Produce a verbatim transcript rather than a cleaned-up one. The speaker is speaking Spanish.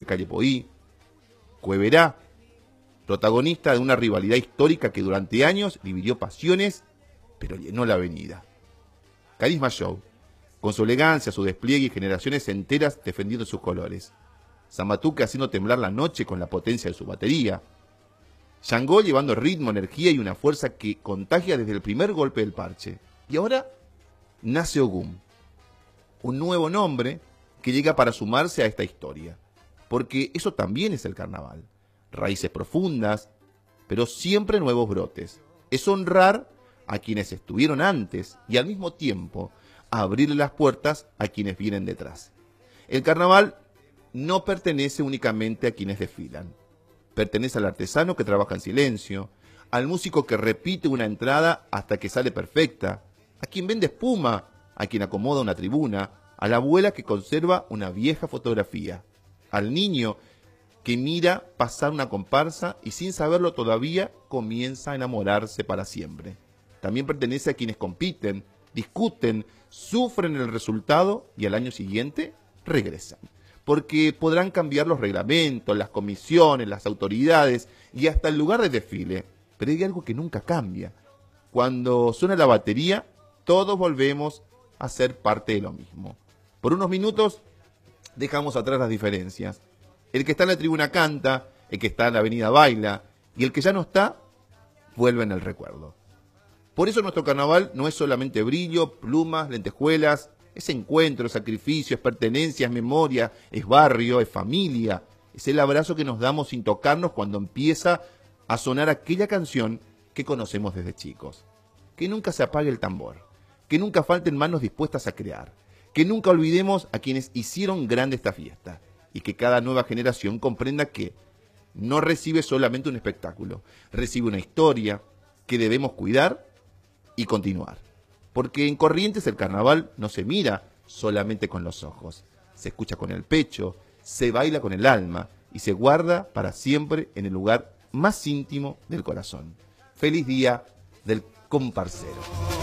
Calle Poí. Cueverá, protagonista de una rivalidad histórica que durante años dividió pasiones, pero llenó la avenida. Carisma Show, con su elegancia, su despliegue y generaciones enteras defendiendo sus colores. Zambatuque haciendo temblar la noche con la potencia de su batería. Shango llevando ritmo, energía y una fuerza que contagia desde el primer golpe del parche. Y ahora nace Ogum, un nuevo nombre que llega para sumarse a esta historia. Porque eso también es el carnaval. Raíces profundas, pero siempre nuevos brotes. Es honrar a quienes estuvieron antes y al mismo tiempo abrirle las puertas a quienes vienen detrás. El carnaval no pertenece únicamente a quienes desfilan. Pertenece al artesano que trabaja en silencio, al músico que repite una entrada hasta que sale perfecta, a quien vende espuma, a quien acomoda una tribuna, a la abuela que conserva una vieja fotografía, al niño que mira pasar una comparsa y sin saberlo todavía comienza a enamorarse para siempre. También pertenece a quienes compiten, discuten, sufren el resultado y al año siguiente regresan. Porque podrán cambiar los reglamentos, las comisiones, las autoridades y hasta el lugar de desfile. Pero hay algo que nunca cambia. Cuando suena la batería, todos volvemos a ser parte de lo mismo. Por unos minutos dejamos atrás las diferencias. El que está en la tribuna canta, el que está en la avenida baila, y el que ya no está, vuelve en el recuerdo. Por eso nuestro carnaval no es solamente brillo, plumas, lentejuelas, es encuentro, es sacrificio, es pertenencia, es memoria, es barrio, es familia. Es el abrazo que nos damos sin tocarnos cuando empieza a sonar aquella canción que conocemos desde chicos. Que nunca se apague el tambor, que nunca falten manos dispuestas a crear, que nunca olvidemos a quienes hicieron grande esta fiesta y que cada nueva generación comprenda que no recibe solamente un espectáculo, recibe una historia que debemos cuidar y continuar. Porque en Corrientes el carnaval no se mira solamente con los ojos, se escucha con el pecho, se baila con el alma y se guarda para siempre en el lugar más íntimo del corazón. Feliz día del comparsero.